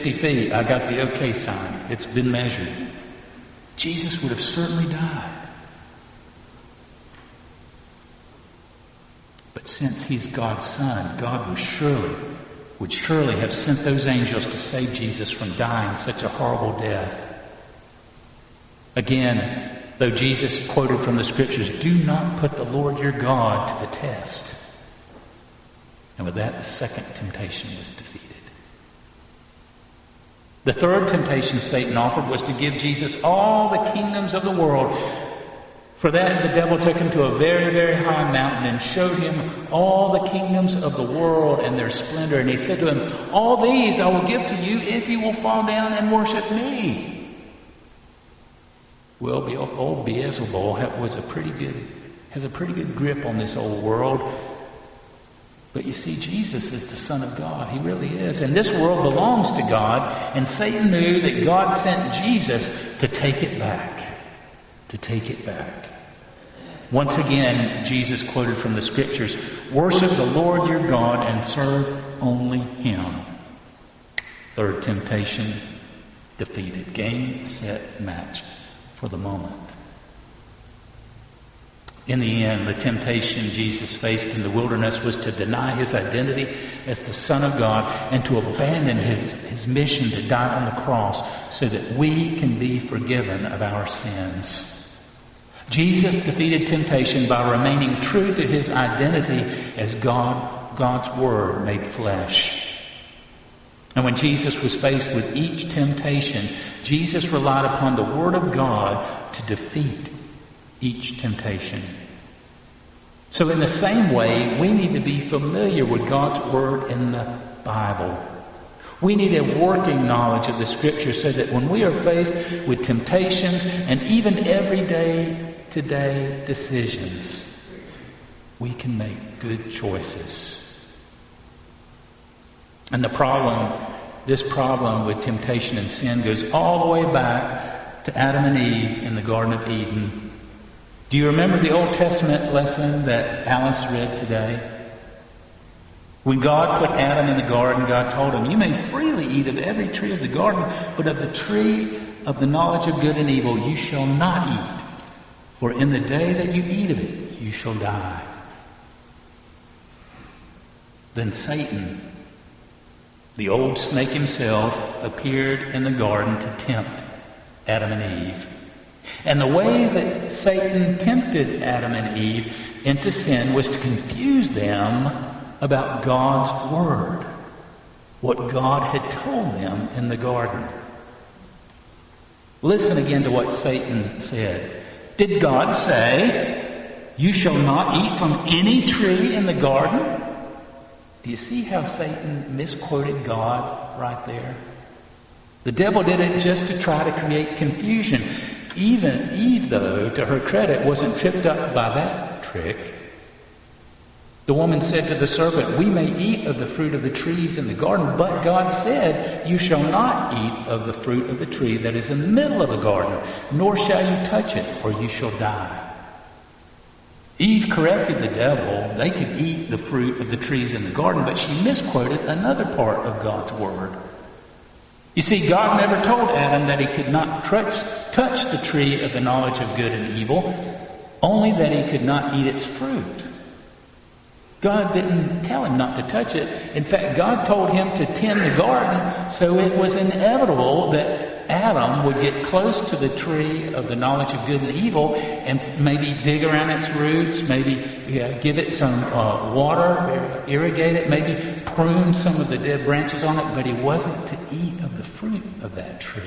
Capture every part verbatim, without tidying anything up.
fifty feet. I got the okay sign. It's been measured. Jesus would have certainly died. But since he's God's son, God was surely, would surely have sent those angels to save Jesus from dying such a horrible death. Again, though Jesus quoted from the scriptures, do not put the Lord your God to the test. And with that, the second temptation was defeated. The third temptation Satan offered was to give Jesus all the kingdoms of the world. For that, the devil took him to a very, very high mountain and showed him all the kingdoms of the world and their splendor. And he said to him, all these I will give to you if you will fall down and worship me. Well, old Beelzebul was a pretty good, has a pretty good grip on this old world. But you see, Jesus is the Son of God. He really is. And this world belongs to God. And Satan knew that God sent Jesus to take it back. To take it back. Once again, Jesus quoted from the scriptures, worship the Lord your God and serve only him. Third temptation defeated. Game, set, match for the moment. In the end, the temptation Jesus faced in the wilderness was to deny his identity as the Son of God and to abandon his, his mission to die on the cross so that we can be forgiven of our sins. Jesus defeated temptation by remaining true to his identity as God, God's Word made flesh. And when Jesus was faced with each temptation, Jesus relied upon the Word of God to defeat each temptation. So in the same way, we need to be familiar with God's Word in the Bible. We need a working knowledge of the Scripture so that when we are faced with temptations and even everyday today decisions, we can make good choices. And the problem, this problem with temptation and sin goes all the way back to Adam and Eve in the Garden of Eden. Do you remember the Old Testament lesson that Alice read today? When God put Adam in the garden, God told him, you may freely eat of every tree of the garden, but of the tree of the knowledge of good and evil you shall not eat. For in the day that you eat of it, you shall die. Then Satan, the old snake himself, appeared in the garden to tempt Adam and Eve. And the way that Satan tempted Adam and Eve into sin was to confuse them about God's Word, what God had told them in the garden. Listen again to what Satan said. Did God say, you shall not eat from any tree in the garden? Do you see how Satan misquoted God right there? The devil did it just to try to create confusion. Even Eve, though, to her credit, wasn't tripped up by that trick. The woman said to the serpent, we may eat of the fruit of the trees in the garden, but God said, you shall not eat of the fruit of the tree that is in the middle of the garden, nor shall you touch it, or you shall die. Eve corrected the devil. They could eat the fruit of the trees in the garden, but she misquoted another part of God's Word. You see, God never told Adam that he could not touch, touch the tree of the knowledge of good and evil, only that he could not eat its fruit. God didn't tell him not to touch it. In fact, God told him to tend the garden, so it was inevitable that Adam would get close to the tree of the knowledge of good and evil and maybe dig around its roots, maybe yeah, give it some uh, water, irrigate it, maybe prune some of the dead branches on it, but he wasn't to eat of the fruit of that tree.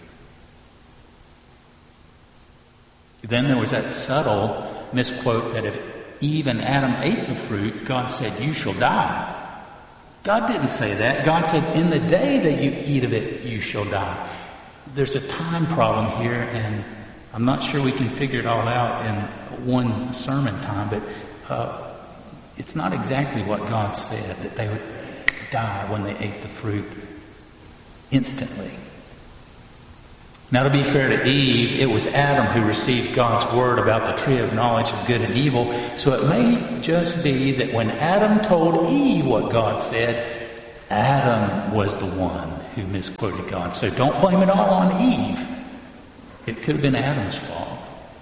Then there was that subtle misquote that if Eve and Adam ate the fruit, God said, you shall die. God didn't say that. God said, in the day that you eat of it, you shall die. There's a time problem here, and I'm not sure we can figure it all out in one sermon time, but uh, it's not exactly what God said, that they would die when they ate the fruit instantly. Now, to be fair to Eve, it was Adam who received God's word about the tree of knowledge of good and evil. So it may just be that when Adam told Eve what God said, Adam was the one who misquoted God. So don't blame it all on Eve. It could have been Adam's fault.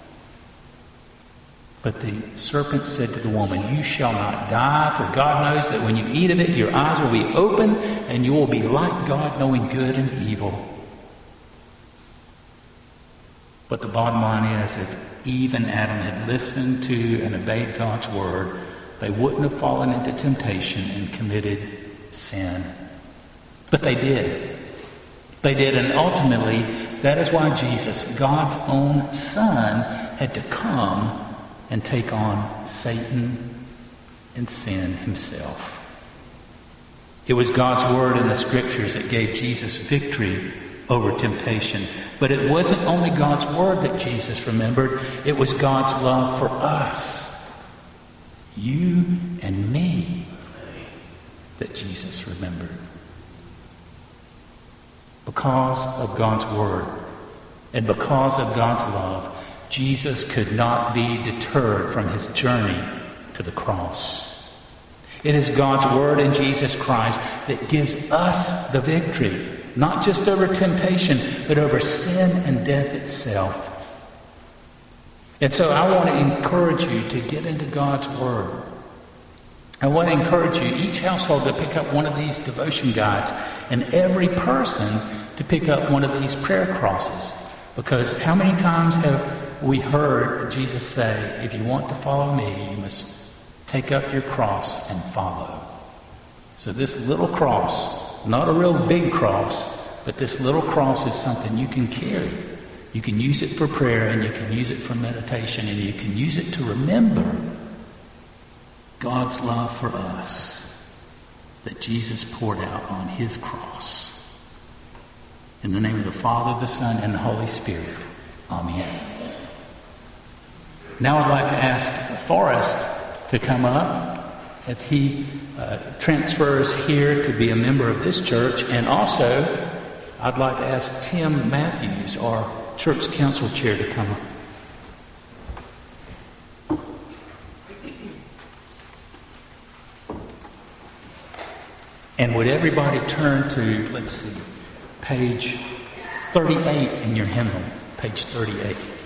But the serpent said to the woman, "You shall not die, for God knows that when you eat of it, your eyes will be open, and you will be like God, knowing good and evil." But the bottom line is, if Eve and Adam had listened to and obeyed God's word, they wouldn't have fallen into temptation and committed sin. But they did. They did, and ultimately, that is why Jesus, God's own Son, had to come and take on Satan and sin himself. It was God's word in the scriptures that gave Jesus victory over temptation. But it wasn't only God's word that Jesus remembered, it was God's love for us, you and me, that Jesus remembered. Because of God's word and because of God's love, Jesus could not be deterred from his journey to the cross. It is God's word in Jesus Christ that gives us the victory, not just over temptation, but over sin and death itself. And so I want to encourage you to get into God's word. I want to encourage you, each household, to pick up one of these devotion guides, and every person to pick up one of these prayer crosses. Because how many times have we heard Jesus say, "If you want to follow me, you must take up your cross and follow." So this little cross, not a real big cross, but this little cross is something you can carry. You can use it for prayer, and you can use it for meditation, and you can use it to remember God's love for us that Jesus poured out on his cross. In the name of the Father, the Son, and the Holy Spirit. Amen. Now I'd like to ask Forrest to come up as he uh, transfers here to be a member of this church. And also, I'd like to ask Tim Matthews, our church council chair, to come up. And would everybody turn to, let's see, page thirty-eight in your hymnal, page thirty-eight.